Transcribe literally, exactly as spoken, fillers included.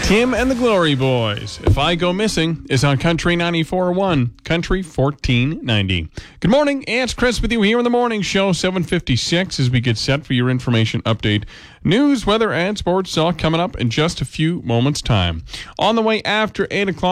Tim and the Glory Boys. If I Go Missing is on Country ninety-four point one, Country fourteen ninety. Good morning, it's Chris with you here in the morning show, seven fifty-six, as we get set for your information update. News, weather, and sports all coming up in just a few moments' time. On the way after eight o'clock.